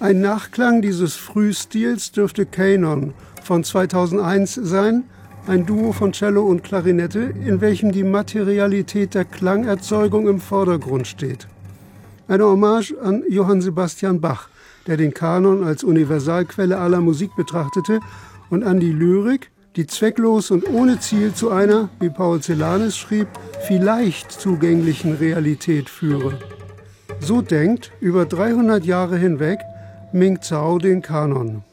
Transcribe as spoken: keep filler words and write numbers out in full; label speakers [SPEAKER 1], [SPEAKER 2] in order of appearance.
[SPEAKER 1] Ein Nachklang dieses Frühstils dürfte Kanon von zweitausendeins sein, ein Duo von Cello und Klarinette, in welchem die Materialität der Klangerzeugung im Vordergrund steht. Eine Hommage an Johann Sebastian Bach, der den Kanon als Universalquelle aller Musik betrachtete und an die Lyrik, die zwecklos und ohne Ziel zu einer, wie Paul Celanez schrieb, vielleicht zugänglichen Realität führe. So denkt über dreihundert Jahre hinweg Ming Zhao den Kanon.